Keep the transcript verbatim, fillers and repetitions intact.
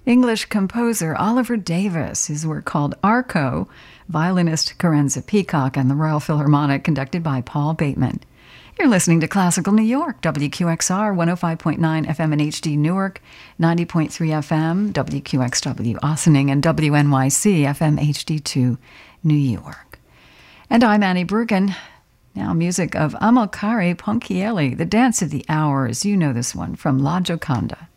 English composer Oliver Davis, his work called Arco, violinist Carenza Peacock, and the Royal Philharmonic, conducted by Paul Bateman. You're listening to Classical New York, W Q X R, one oh five point nine F M in H D Newark, ninety point three F M, W Q X W Ossining, and W N Y C F M H D two New York. And I'm Annie Bergen. Now music of Amilcare Ponchielli, The Dance of the Hours. You know this one from La Gioconda.